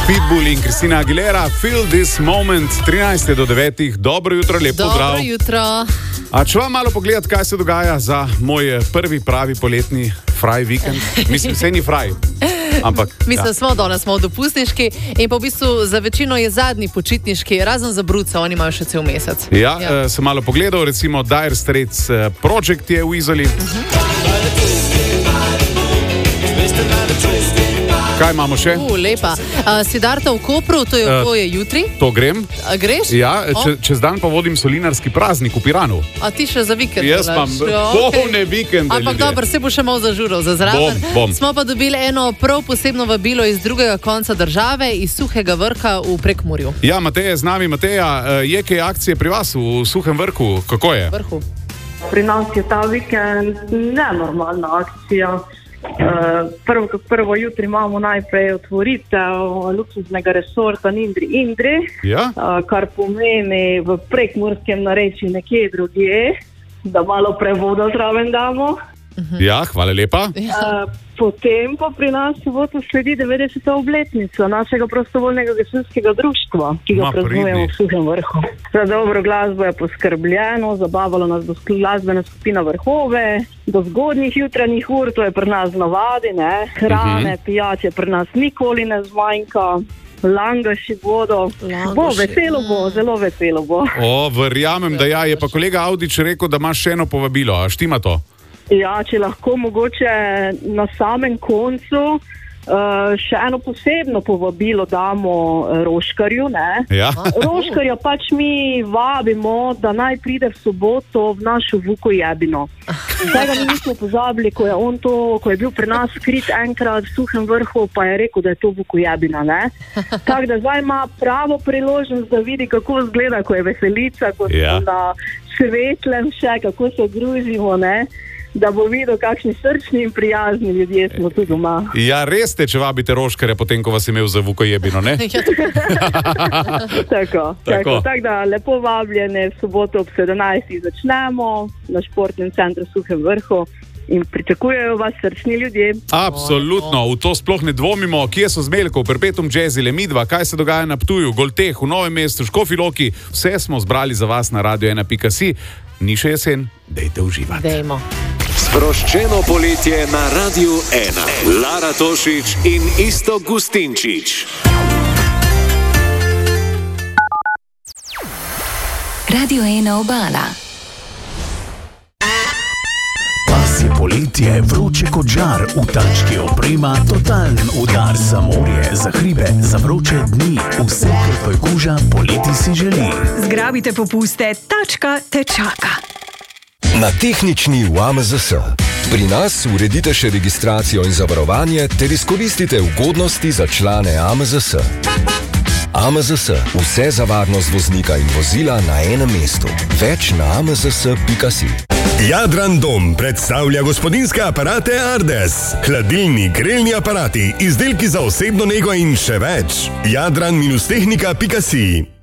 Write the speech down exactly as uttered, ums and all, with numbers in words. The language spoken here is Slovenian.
Pitbull in Christina Aguilera, Feel This Moment, trinajst do devetih. Dobro jutro, lep pozdrav. Dobro jutro. A če vam malo pogledati, kaj se dogaja za moj prvi pravi poletni fraj vikend? Mislim, se ni fraj. Ampak, Mislim, ja. smo danes smo v dopustniški in pa v bistvu za večino je zadnji počitniški, razen za bruca, oni imajo še cel mesec. Ja, ja. Uh, sem malo pogledal, recimo Dire Straits uh, Project je v Izoli. Uh-huh. Kaj imamo še? Uh, lepa. Uh, Siddharta v Kopru, to je, uh, to je jutri. To grem. A greš? Ja, če, čez dan pa vodim solinarski praznik v Piranu. A ti še za vikend? Jaz imam polne vikende. Ampak ljudje. dobro, se bo še malo zažural za zraven. Bom, bom. Smo pa dobili eno prav posebno vabilo iz drugega konca države, iz Suhega Vrha v Prekmurju. Ja, Mateja je z nami. Mateja, je kaj akcije pri vas v Suhem Vrhu? Kako je? Vrhu. Pri nas je ta vikend nenormalna akcija. Uh, prvo, kot prvo jutri imamo najprej otvoritev luksuznega resorta Indri Indri, Ja? uh, kar pomeni v prekmurskem narečju nekje drugje, da malo prevoda zraven damo. Ja, hvala lepa. Uh, potem pa pri nas soboto sledi devetdeseta obletnica našega prostovoljnega gasilskega društva, ki ga Ma, praznujemo pridni. v Suhem Vrhu. Za dobro glasbo je poskrbljeno, zabavalo nas bo glasbena skupina Vrhove, do zgodnjih jutranjih ur, to je pri nas navadi, ne? Hrane, uh-huh. pijače pri nas nikoli ne zmanjka. Langaši bodo, Langaši. bo veselo bo, zelo veselo bo. O, verjamem, da ja. Je pa kolega Avdić rekel, da imaš še eno povabilo. A štima to? Ja, če lahko mogoče na samem koncu uh, še eno posebno povabilo damo Roškarju, ne? Ja. Roškarja pač mi vabimo, da naj pride v soboto v našo Vukojebino. Tega mi nismo pozabili, ko je on to, ko je bil pri nas skrit enkrat v Suhem Vrhu, pa je rekel, da je to Vukojebina, ne? Tako da zdaj ima pravo priložnost, da vidi, kako izgleda, ko je veselica, ko Ja. smo na svetlem še, kako se družimo, ne? Da bo videl, kakšni srčni in prijazni ljudje smo tu doma. Ja, res ste, če vabite Roškarja, potem, ko vas je imel za Vukojebino, ne? Ja, Tako, tako. Tako. Tako da lepo vabljene, v soboto ob sedemnajstih začnemo na športnem centru Suhem Vrhu in pričakujejo vas srčni ljudje. Absolutno, v to sploh ne dvomimo. Kje so Zmeljkov, Perpetuum Jazzile, Midva, kaj se dogaja na Ptuju, Golteh, v Novem mestu, Škofji Loki, vse smo zbrali za vas na radio ena pika si. Ni še jesen, dejte uživati. dejmo. Sproščeno poletje na Radiu ena. Lara Tošić in Iztok Gustinčič. Radio ena Obala. Pas je poletje, vroče kot žar, v tački oprema, totalen udar za morje, za hribe, za vroče dni, vse, kar tvoj koža poleti si želi. Zgrabite popuste, tačka te čaka. Na tehnični v A M Z S. Pri nas uredite še registracijo in zavarovanje ter izkoristite ugodnosti za člane A M Z S. A M Z S. Vse za varnost voznika in vozila na enem mestu. Več na a m z s pika si. Jadran Dom predstavlja gospodinjske aparate Ardes. Hladilni, grelni aparati, izdelki za osebno nego in še več. jadran dash tehnika pika si.